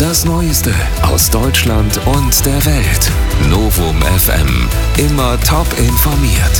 Das Neueste aus Deutschland und der Welt. Novum FM. Immer top informiert.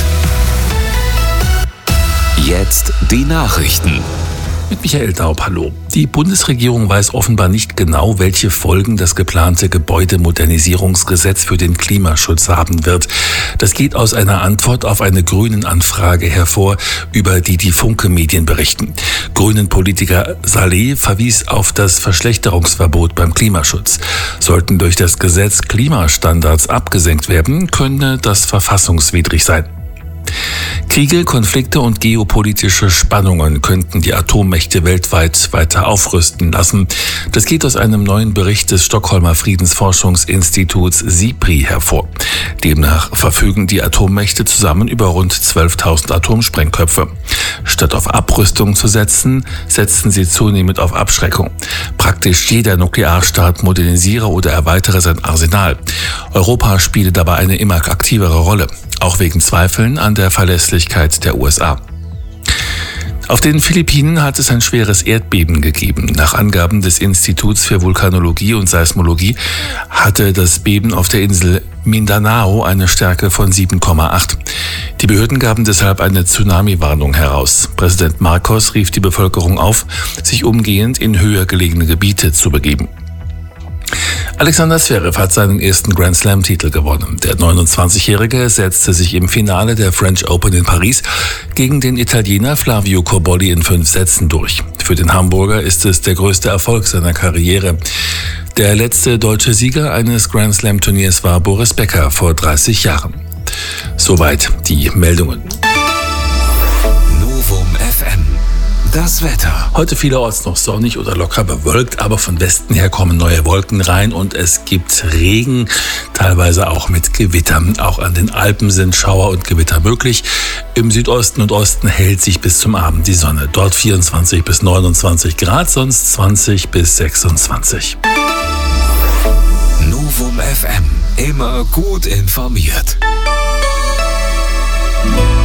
Jetzt die Nachrichten. Mit Michael Daub, hallo. Die Bundesregierung weiß offenbar nicht genau, welche Folgen das geplante Gebäudemodernisierungsgesetz für den Klimaschutz haben wird. Das geht aus einer Antwort auf eine Grünen-Anfrage hervor, über die die Funke-Medien berichten. Grünen-Politiker Saleh verwies auf das Verschlechterungsverbot beim Klimaschutz. Sollten durch das Gesetz Klimastandards abgesenkt werden, könne das verfassungswidrig sein. Kriege, Konflikte und geopolitische Spannungen könnten die Atommächte weltweit weiter aufrüsten lassen. Das geht aus einem neuen Bericht des Stockholmer Friedensforschungsinstituts SIPRI hervor. Demnach verfügen die Atommächte zusammen über rund 12.000 Atomsprengköpfe. Statt auf Abrüstung zu setzen, setzen sie zunehmend auf Abschreckung. Praktisch jeder Nuklearstaat modernisiere oder erweitere sein Arsenal. Europa spiele dabei eine immer aktivere Rolle, auch wegen Zweifeln an der Verlässlichkeit der USA. Auf den Philippinen hat es ein schweres Erdbeben gegeben. Nach Angaben des Instituts für Vulkanologie und Seismologie hatte das Beben auf der Insel Mindanao eine Stärke von 7,8. Die Behörden gaben deshalb eine Tsunami-Warnung heraus. Präsident Marcos rief die Bevölkerung auf, sich umgehend in höher gelegene Gebiete zu begeben. Alexander Zverev hat seinen ersten Grand-Slam-Titel gewonnen. Der 29-Jährige setzte sich im Finale der French Open in Paris gegen den Italiener Flavio Cobolli in 5 Sätzen durch. Für den Hamburger ist es der größte Erfolg seiner Karriere. Der letzte deutsche Sieger eines Grand-Slam-Turniers war Boris Becker vor 30 Jahren. Soweit die Meldungen. Novum FM. Das Wetter. Heute vielerorts noch sonnig oder locker bewölkt, aber von Westen her kommen neue Wolken rein und es gibt Regen, teilweise auch mit Gewittern. Auch an den Alpen sind Schauer und Gewitter möglich. Im Südosten und Osten hält sich bis zum Abend die Sonne. Dort 24 bis 29 Grad, sonst 20 bis 26. Novum FM. Immer gut informiert.